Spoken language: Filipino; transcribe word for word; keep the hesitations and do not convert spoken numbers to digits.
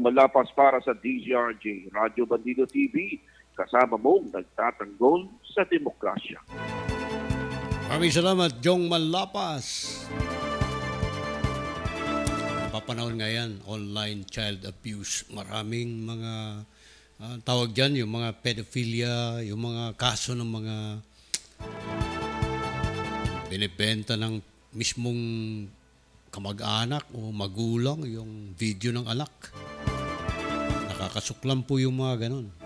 Malapas para sa D Z R J, Radyo Bandido T V, kasama mong nagtatanggol sa demokrasya. Maraming salamat, Jong Malapas. Napapanahon nga yan, online child abuse. Maraming mga ah, tawag dyan, yung mga pedophilia, yung mga kaso ng mga binibenta ng mismong kamag-anak o magulang, yung video ng anak. Nakakasuklam po yung mga ganun.